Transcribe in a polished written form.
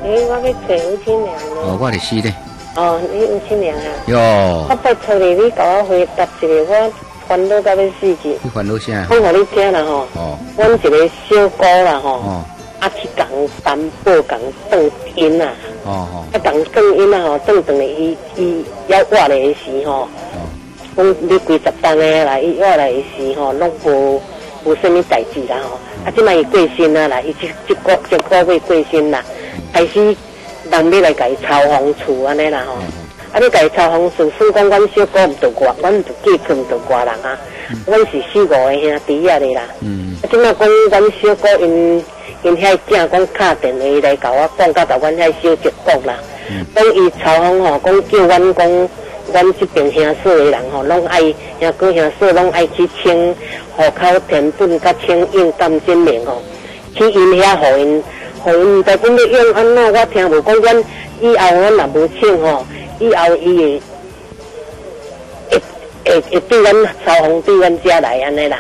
我要找吴清良哦，我就是咧。 哦，你吴清良啊？ 哟。 我拜托你，你甲我回答一个，我烦恼到要死去。 你烦恼啥？ 我互你听啦吼。哦。阮一个小姑啦吼。哦。去共担保共断因啦。哦。共断因啦吼，断断伊要活的时吼。讲你几十单个啦，伊活来的时吼，拢无啥物代志啦吼。即摆伊过身啊啦，伊一个月过身啦，开始人要来甲伊抄房厝安尼啦吼。你甲伊抄房厝，算讲阮小姑毋着外，阮毋着嫁去毋着外人啊。阮是4、5个兄弟仔咧啦。即摆讲阮小姑因遐囝讲敲电话来甲我讲，甲阮遐小姐讲啦，讲伊抄房吼，讲叫阮讲。阮这边乡舍的人吼，拢爱兄哥兄嫂拢爱去请户口填本甲请印鉴证明吼，去因遐互因毋知讲要用安怎，我听无讲阮以后阮若无请吼，以后伊会对阮抄房对阮遮来安尼啦。